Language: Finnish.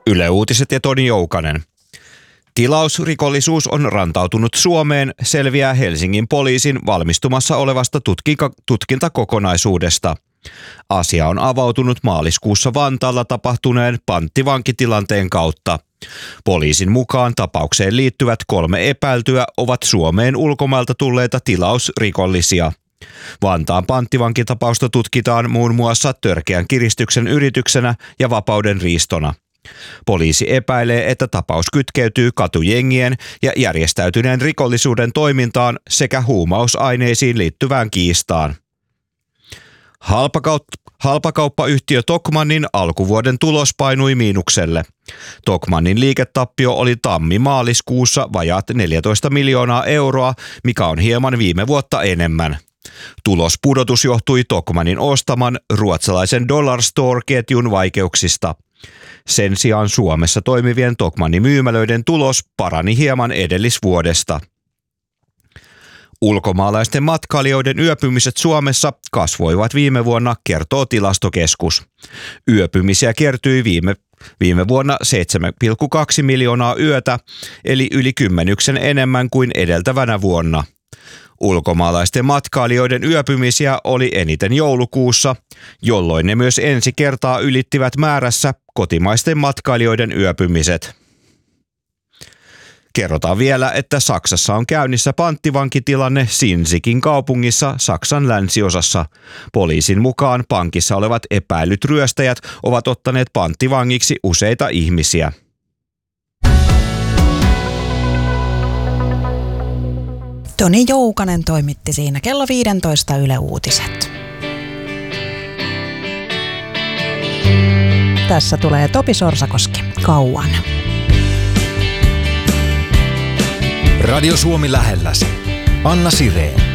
Yle Uutiset ja Toni Joukanen. Tilausrikollisuus on rantautunut Suomeen, selviää Helsingin poliisin valmistumassa olevasta tutkintakokonaisuudesta. Asia on avautunut maaliskuussa Vantaalla tapahtuneen panttivankitilanteen kautta. Poliisin mukaan tapaukseen liittyvät 3 epäiltyä ovat Suomeen ulkomailta tulleita tilausrikollisia. Vantaan panttivankitapausta tutkitaan muun muassa törkeän kiristyksen yrityksenä ja vapauden riistona. Poliisi epäilee, että tapaus kytkeytyy katujengien ja järjestäytyneen rikollisuuden toimintaan sekä huumausaineisiin liittyvään kiistaan. Halpakauppayhtiö Tokmannin alkuvuoden tulos painui miinukselle. Tokmannin liiketappio oli tammi-maaliskuussa vajaat 14 miljoonaa euroa, mikä on hieman viime vuotta enemmän. Tulospudotus johtui Tokmannin ostaman ruotsalaisen Dollar Store-ketjun vaikeuksista. Sen sijaan Suomessa toimivien Tokmannin myymälöiden tulos parani hieman edellisvuodesta. Ulkomaalaisten matkailijoiden yöpymiset Suomessa kasvoivat viime vuonna, kertoo Tilastokeskus. Yöpymisiä kertyi viime vuonna 7,2 miljoonaa yötä, eli yli 10 enemmän kuin edeltävänä vuonna. Ulkomaalaisten matkailijoiden yöpymisiä oli eniten joulukuussa, jolloin ne myös ensi kertaa ylittivät määrässä kotimaisten matkailijoiden yöpymiset. Kerrotaan vielä, että Saksassa on käynnissä panttivankitilanne Sinzikin kaupungissa Saksan länsiosassa. Poliisin mukaan pankissa olevat epäillyt ryöstäjät ovat ottaneet panttivangiksi useita ihmisiä. Toni Joukanen toimitti siinä kello 15 Yle Uutiset. Tässä tulee Topi Sorsakoski, Kauan. Radio Suomi lähelläsi. Anna Sireen.